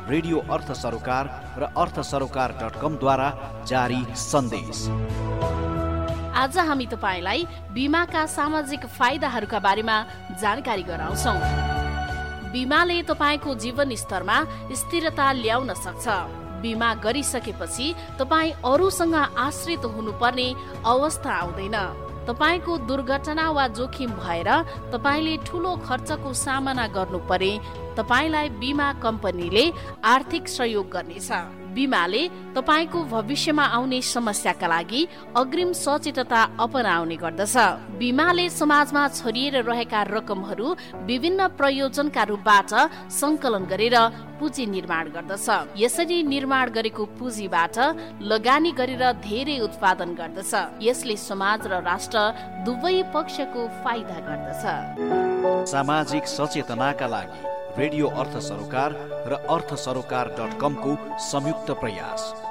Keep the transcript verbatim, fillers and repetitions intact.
Radio अर्थ सरोकार र अर्थ सरोकार डट कमद्वारा जारी सन्देश। आज हामी तपाईलाई बीमाका सामाजिक फाइदाहरूका बारेमा जानकारी गराउँछौँ। बीमाले तपाईको जीवन स्तरमा स्थिरता ल्याउन सक्छ। बीमा गरिसकेपछि तपाईँ अरूसँग आश्रित हुनुपर्ने अवस्था आउँदैन। तपाईको दुर्घटना वा जोखिम भएर तपाईले ठूलो खर्चको सामना गर्नु परे तपाईलाई बीमा कम्पनीले आर्थिक सहयोग गर्नेछ। बीमाले तपाईको भविष्यमा आउने समस्याका लागि अग्रिम सचेतता अपनाउने गर्दछ। बीमाले समाजमा छरिएर रहेका रकमहरू विभिन्न प्रयोजनका रूपबाट संकलन गरेर पुँजी निर्माण गर्दछ। यसरी निर्माण गरेको पुँजीबाट लगानी गरेर धेरै उत्पादन गर्दछ। यसले समाज र राष्ट्र दुवै पक्षको फाइदा गर्दछ। सामाजिक सचेतनाका लागि रेडियो अर्थ सरोकार र अर्थ सरोकार डट कमको संयुक्त प्रयास।